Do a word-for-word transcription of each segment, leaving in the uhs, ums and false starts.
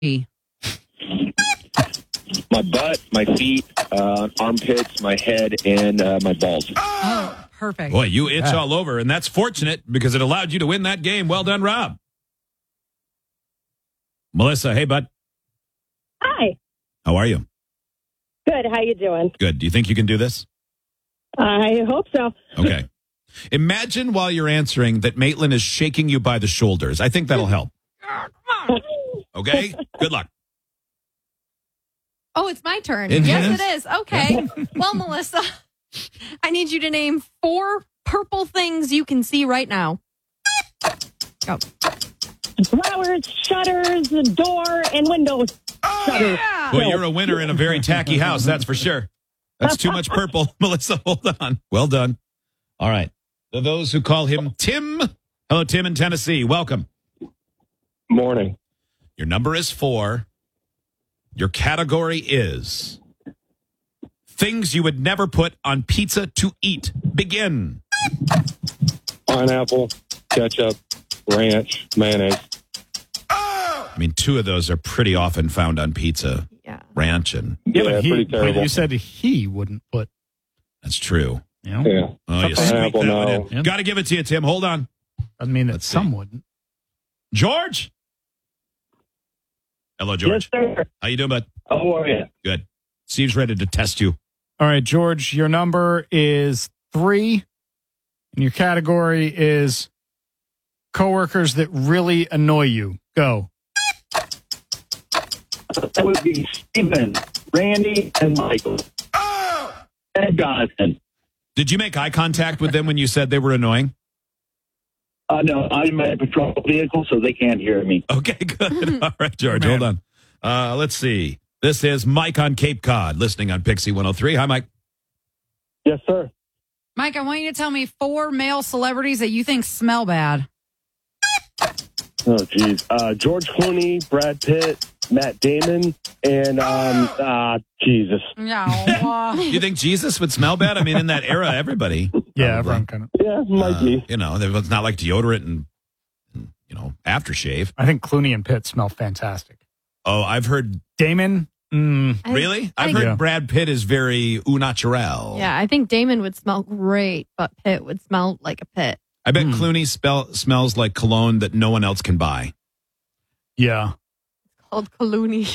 My butt, my feet, uh, armpits, my head, and uh, my balls. Oh, perfect. Boy, you itch Yeah. all over, and that's fortunate because it allowed you to win that game. Well done, Rob. Melissa, hey, bud. Hi. How are you? Good. How you doing? Good. Do you think you can do this? I hope so. Okay. Imagine while you're answering that Maitland is shaking you by the shoulders. I think that'll help. Okay? Good luck. Oh, it's my turn. It yes, is? it is. Okay. Well, Melissa, I need you to name four purple things you can see right now. Go. Flowers, shutters, door, and windows. Shutters. Well, you're a winner in a very tacky house, that's for sure. That's too much purple. Melissa, hold on. Well done. All right. For those who call him Tim. Hello, Tim in Tennessee. Welcome. Morning. Your number is four. Your category is things you would never put on pizza to eat. Begin. Pineapple, ketchup, ranch, mayonnaise. I mean, two of those are pretty often found on pizza. Yeah. Ranch and Yeah, Yeah, but, he, pretty but terrible. you said he wouldn't put. that's true. You know, Yeah. Oh, you squeaked that Pineapple, one no. in. Got to give it to you, Tim. Hold on. doesn't mean that Let's see. some wouldn't. George. Hello, George. sir. How you doing, bud? How are you? Good. Steve's ready to test you. All right, George, your number is three, and your category is coworkers that really annoy you. Go. That would be Stephen, Randy, and Michael. And Jonathan. Did you make eye contact with them when you said they were annoying? Uh, no, I'm in a patrol vehicle, so they can't hear me. Okay, good. All right, George, hold on. Uh, let's see. This is Mike on Cape Cod, listening on Pixie one oh three. Hi, Mike. Yes, sir. Mike, I want you to tell me four male celebrities that you think smell bad. Oh, geez. Uh, George Clooney, Brad Pitt, Matt Damon, and, um, uh, Jesus. No. Uh, You think Jesus would smell bad? I mean, in that era, everybody. Yeah, probably. everyone kind of. Yeah, might Uh, be. you know, it's not like deodorant and, and, you know, aftershave. I think Clooney and Pitt smell fantastic. Oh, I've heard. Damon, mm, I- Really? I I've think- heard Yeah. Brad Pitt is very au naturel. Yeah, I think Damon would smell great, but Pitt would smell like a pit. I bet Hmm. Clooney spell, smells like cologne that no one else can buy. yeah. Called Clooney.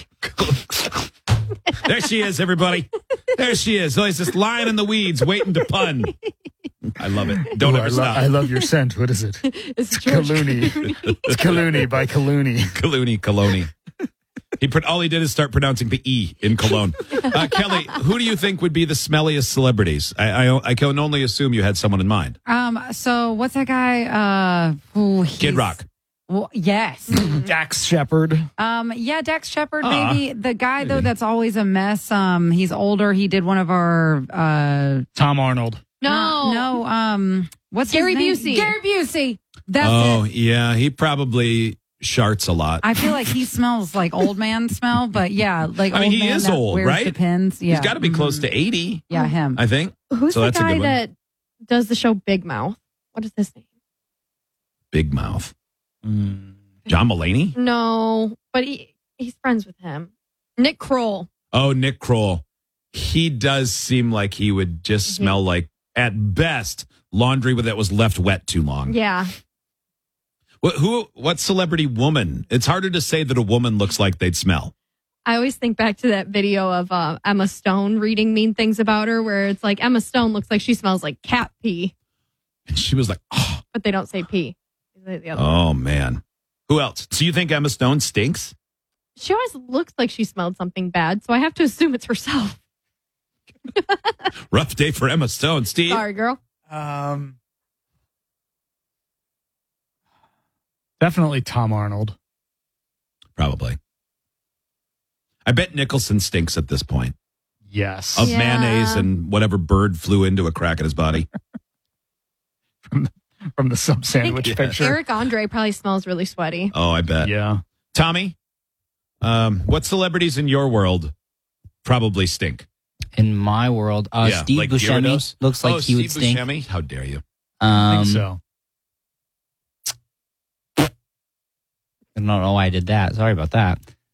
There she is, everybody. There she is. Oh, he's just lying in the weeds, waiting to pun. I love it. Don't Ooh, ever I, lo- stop. I love your scent. What is it? It's George Clooney. It's Clooney by Clooney. Cologne, Cologne. He put, all he did is start pronouncing the E in Cologne. Uh, Kelly, who do you think would be the smelliest celebrities? I, I, I can only assume you had someone in mind. um. So what's that guy? Uh. Ooh, Kid he's- Rock. Well, yes. Dax Shepard. Um. Yeah. Dax Shepard. Ah, Maybe the guy though that's always a mess. Um. He's older. He did one of our. Uh. Tom Arnold. No. No. Um. What's Gary his name? Busey. Gary Busey. That's oh, it. yeah. He probably sharts a lot. I feel like he smells like old man smell, but yeah, like I mean, old he man is that old, wears right? the pins. Yeah. He's got to be Mhm. close to eighty, Yeah, him. I think. Who's So the that's a guy good one. that does the show Big Mouth? What is his name? Big mouth. Mm. John Mulaney? No, but he he's friends with him. Nick Kroll. Oh, Nick Kroll. He does seem like he would just Mhm. smell like, at best, laundry that was left wet too long. Yeah. What, who? What celebrity woman? It's harder to say that a woman looks like they'd smell. I always think back to that video of uh, Emma Stone reading mean things about her, where it's like Emma Stone looks like she smells like cat pee, And she was like, oh, but they don't say pee. They say the other one. oh man. Who else? So you think Emma Stone stinks? She always looks like she smelled something bad, so I have to assume it's herself. Rough day for Emma Stone. Steve? Sorry, girl. Um, definitely Tom Arnold. Probably. I bet Nicholson stinks at this point. Yes. Of Yeah. mayonnaise and whatever bird flew into a crack in his body. From the sub sandwich Yeah. picture. Eric Andre probably smells really sweaty. Oh, I bet. Yeah. Tommy, um, what celebrities in your world probably stink? In my world, uh, Yeah, Steve like Buscemi Gyarados? looks like oh, he Steve would stink. Buscemi? How dare you? I Um, think so. I don't know why I did that. Sorry about that.